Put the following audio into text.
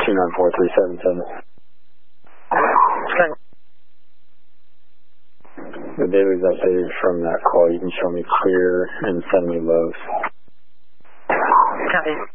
294-377. Okay. The daily's updated from that call. You can show me clear and send me lows. Copy.